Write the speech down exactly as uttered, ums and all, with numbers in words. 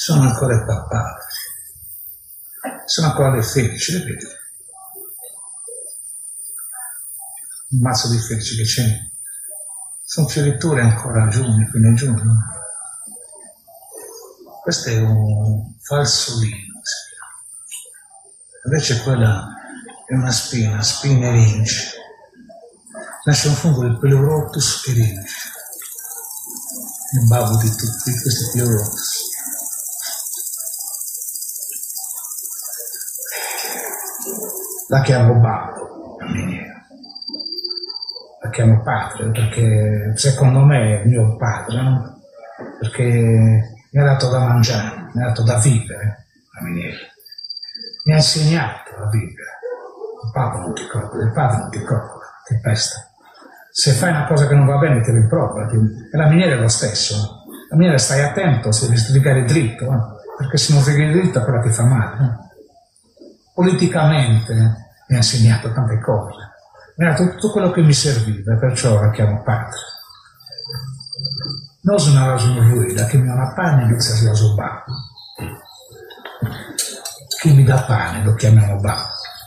sono ancora i papà, sono ancora le felici, le vedi? Un mazzo di felici che c'è, sono fioriture ancora giugno, fine giugno. Questo è un falsolino, invece quella è una spina, spina eringe. Nasce un fungo del Pleurotus eringe, il babbo di tutti questi Pleurotus. La chiamo babbo, la miniera. La chiamo padre perché secondo me è il mio padre, no? Perché mi ha dato da mangiare, mi ha dato da vivere, la miniera. Mi ha insegnato a vivere. Il padre non ti copre, il padre non ti copre, ti pesta. Se fai una cosa che non va bene ti rimprovera. E la miniera è lo stesso. La miniera stai attento se devi sbrigare dritto, eh? Perché se non sbrighi dritto però ti fa male. Eh? Politicamente mi ha insegnato tante cose. Mi ha dato tutto quello che mi serviva, perciò la chiamo padre. Non sono una ragione che mi ha una pane inizia a sbabbo. Chi mi dà pane lo chiamiamo babbo.